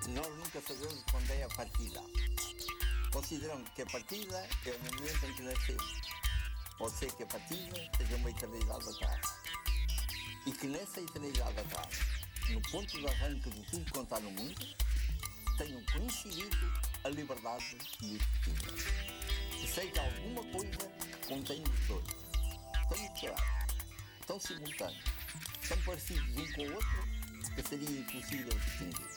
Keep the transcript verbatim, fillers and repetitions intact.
Nós nunca sabemos quando é a partida. Consideramos que a partida é o momento em que nascemos. Pode ser que a partida seja uma eternidade atrás. E que nessa eternidade atrás, no ponto de arranque de tudo quanto há no mundo, tenham coincidido a liberdade e o destino. Que seja alguma coisa que contém os dois. Tão misturados, tão simultâneos, tão parecidos um com o outro, que seria impossível distinguir.